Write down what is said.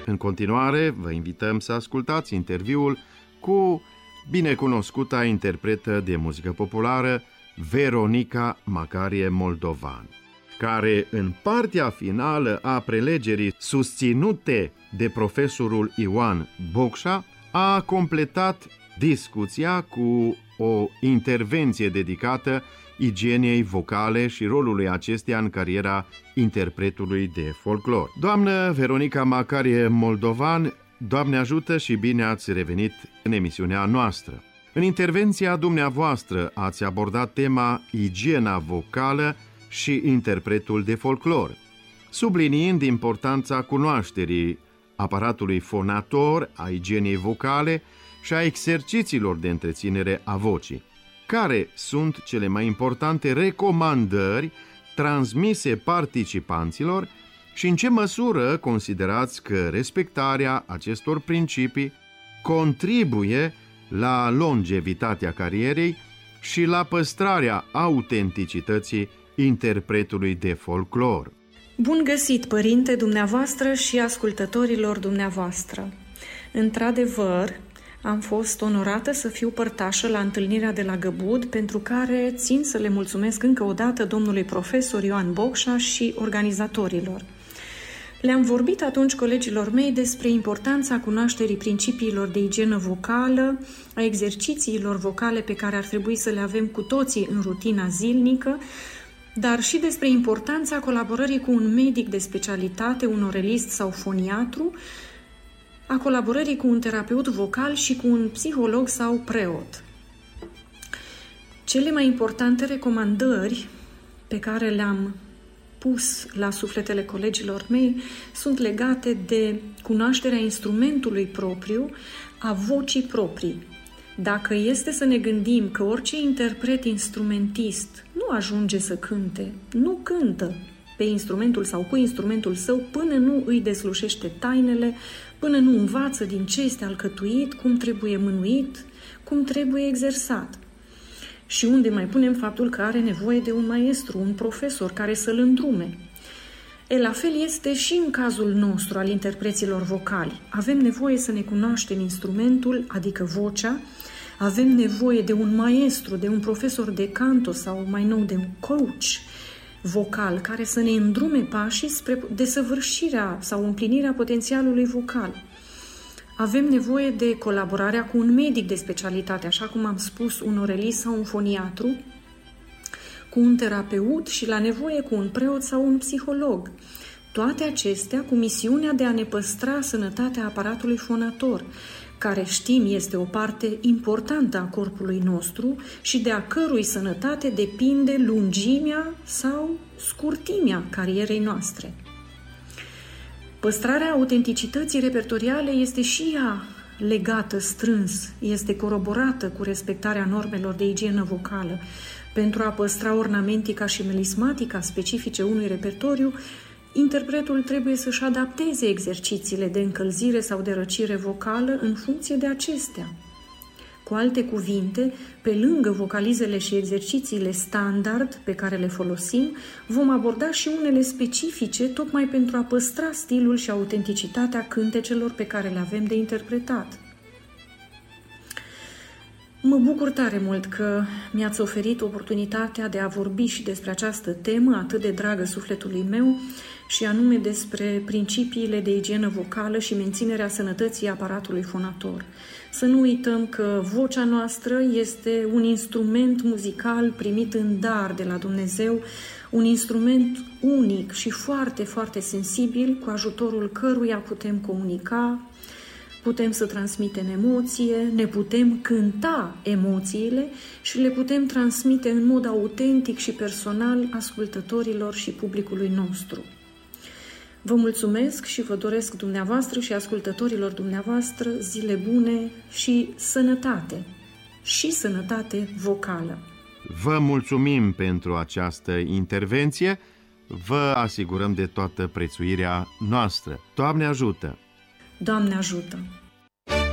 În continuare, vă invităm să ascultați interviul cu binecunoscuta interpretă de muzică populară Veronica Macarie Moldovan, care în partea finală a prelegerii susținute de profesorul Ioan Bocșa a completat discuția cu o intervenție dedicată igienei vocale și rolului acesteia în cariera interpretului de folclor. Doamnă Veronica Macarie Moldovan, Doamne ajută și bine ați revenit în emisiunea noastră. În intervenția dumneavoastră ați abordat tema igiena vocală și interpretul de folclor, subliniind importanța cunoașterii aparatului fonator, a igienei vocale și a exercițiilor de întreținere a vocii. Care sunt cele mai importante recomandări transmise participanților și în ce măsură considerați că respectarea acestor principii contribuie la longevitatea carierei și la păstrarea autenticității interpretului de folclor? Bun găsit, părinte dumneavoastră și ascultătorilor dumneavoastră! Într-adevăr, am fost onorată să fiu părtașă la întâlnirea de la Găbud, pentru care țin să le mulțumesc încă o dată domnului profesor Ioan Bocșa și organizatorilor. Le-am vorbit atunci colegilor mei despre importanța cunoașterii principiilor de igienă vocală, a exercițiilor vocale pe care ar trebui să le avem cu toții în rutina zilnică, dar și despre importanța colaborării cu un medic de specialitate, un orelist sau foniatru, a colaborării cu un terapeut vocal și cu un psiholog sau preot. Cele mai importante recomandări pe care le-am pus la sufletele colegilor mei sunt legate de cunoașterea instrumentului propriu, a vocii proprii. Dacă este să ne gândim că orice interpret instrumentist nu ajunge să cânte, nu cântă pe instrumentul sau cu instrumentul său până nu îi deslușește tainele, până nu învață din ce este alcătuit, cum trebuie mânuit, cum trebuie exersat. Și unde mai punem faptul că are nevoie de un maestru, un profesor care să-l îndrume. La fel este și în cazul nostru al interpreților vocali. Avem nevoie să ne cunoaștem instrumentul, adică vocea, avem nevoie de un maestru, de un profesor de canto sau mai nou de un coach vocal care să ne îndrume pașii spre desăvârșirea sau împlinirea potențialului vocal. Avem nevoie de colaborarea cu un medic de specialitate, așa cum am spus, un orelist sau un foniatru, cu un terapeut și la nevoie cu un preot sau un psiholog. Toate acestea cu misiunea de a ne păstra sănătatea aparatului fonator, care știm este o parte importantă a corpului nostru și de a cărui sănătate depinde lungimea sau scurtimea carierei noastre. Păstrarea autenticității repertoriale este și ea legată strâns, este coroborată cu respectarea normelor de igienă vocală. Pentru a păstra ornamentica și melismatica specifice unui repertoriu, interpretul trebuie să-și adapteze exercițiile de încălzire sau de răcire vocală în funcție de acestea. Cu alte cuvinte, pe lângă vocalizele și exercițiile standard pe care le folosim, vom aborda și unele specifice tocmai pentru a păstra stilul și autenticitatea cântecelor pe care le avem de interpretat. Mă bucur tare mult că mi-ați oferit oportunitatea de a vorbi și despre această temă atât de dragă sufletului meu, și anume despre principiile de igienă vocală și menținerea sănătății aparatului fonator. Să nu uităm că vocea noastră este un instrument muzical primit în dar de la Dumnezeu, un instrument unic și foarte, foarte sensibil, cu ajutorul căruia putem comunica, putem să transmitem emoție, ne putem cânta emoțiile și le putem transmite în mod autentic și personal ascultătorilor și publicului nostru. Vă mulțumesc și vă doresc dumneavoastră și ascultătorilor dumneavoastră zile bune și sănătate vocală. Vă mulțumim pentru această intervenție, vă asigurăm de toată prețuirea noastră. Doamne ajută! Doamne ajută!